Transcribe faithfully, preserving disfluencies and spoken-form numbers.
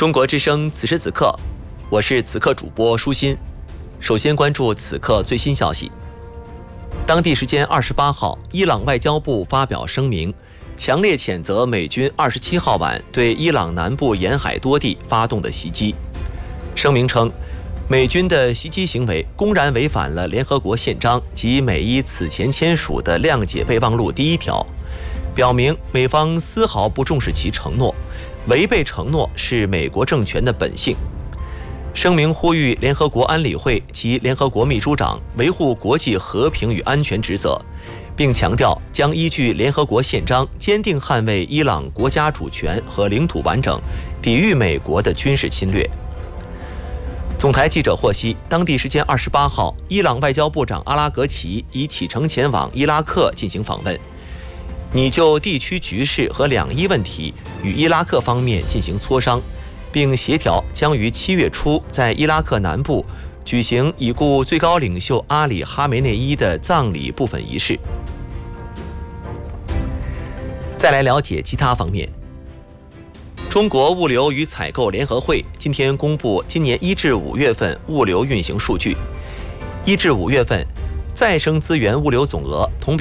中国之声此时此刻，我是此刻主播舒心。首先关注此刻最新消息。当地时间二十八号，伊朗外交部发表声明，强烈谴责美军二十七号晚对伊朗南部沿海多地发动的袭击。声明称，美军的袭击行为公然违反了联合国宪章及美伊此前签署的谅解备忘录第一条，表明美方丝毫不重视其承诺，违背承诺是美国政权的本性。声明呼吁联合国安理会及联合国秘书长维护国际和平与安全职责，并强调将依据联合国宪章坚定捍卫伊朗国家主权和领土完整，抵御美国的军事侵略。总台记者获悉，当地时间二十八号，伊朗外交部长阿拉格齐已启程前往伊拉克进行访问，拟就地区局势和两伊问题与伊拉克方面进行磋商，并协调将于七月初在伊拉克南部举行已故最高领袖阿里·哈梅内伊的葬礼部分仪式。再来了解其他方面。中国物流与采购联合会今天公布今年一至五月份物流运行数据。一至五月份，再生资源物流总额同比